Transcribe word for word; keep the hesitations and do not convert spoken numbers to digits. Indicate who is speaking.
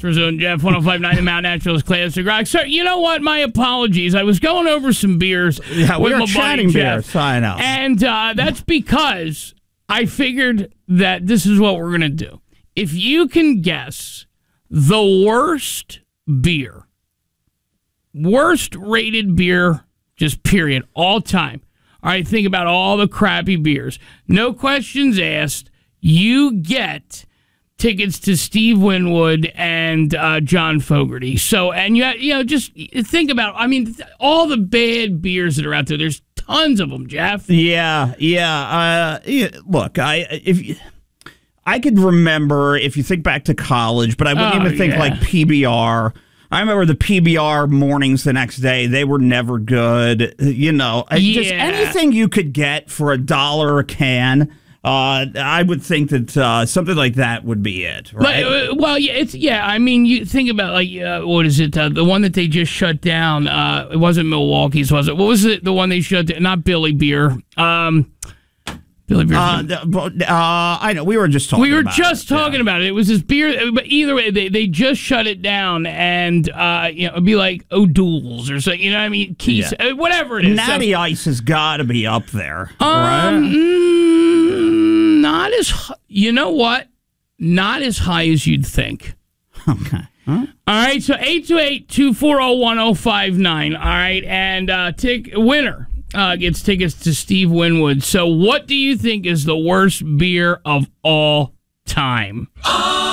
Speaker 1: Rizzo and Jeff, one oh five point nine, the Mount Naturalist Classic Rock. So, you know what? My apologies. I was going over some beers.
Speaker 2: Yeah, we
Speaker 1: with
Speaker 2: were
Speaker 1: my
Speaker 2: chatting
Speaker 1: buddy Jeff,
Speaker 2: beers. I know.
Speaker 1: And uh, that's because I figured that this is what we're going to do. If you can guess the worst beer, worst rated beer, just period, all time. All right, think about all the crappy beers. No questions asked. You get tickets to Steve Winwood and uh, John Fogerty. So, and you, you know, just think about, I mean, all the bad beers that are out there. There's tons of them, Jeff.
Speaker 2: Yeah, yeah. Uh, yeah look, I if you, I could remember if you think back to college, but I wouldn't
Speaker 1: Oh,
Speaker 2: even think
Speaker 1: yeah.
Speaker 2: like P B R. I remember the P B R mornings the next day. They were never good. You know, I- just
Speaker 1: Yeah.
Speaker 2: anything you could get for a dollar a can. Uh, I would think that uh, something like that would be it, right?
Speaker 1: Like, uh, well, yeah, it's yeah. I mean, you think about like uh, what is it? Uh, the one that they just shut down. Uh, it wasn't Milwaukee's, was it? What was it? The one they shut down? Not Billy Beer. Um, Billy Beer.
Speaker 2: Uh, the- but, uh, I know we were just talking.
Speaker 1: we were
Speaker 2: about
Speaker 1: just
Speaker 2: it,
Speaker 1: talking
Speaker 2: yeah.
Speaker 1: about it. It was this beer, but either way, they, they just shut it down, and uh, you know, it'd be like O'Doul's or something. You know what I mean? Keys,
Speaker 2: Yeah.
Speaker 1: uh, whatever it is.
Speaker 2: Natty
Speaker 1: So,
Speaker 2: Ice has got to be up there,
Speaker 1: um,
Speaker 2: right?
Speaker 1: mm, not as hi- you know what? Not as high as you'd think.
Speaker 2: Okay. Huh?
Speaker 1: All right, so eight two eight, two four zero, one zero five nine. All right, and uh, tick, winner uh, gets tickets to Steve Winwood. So what do you think is the worst beer of all time?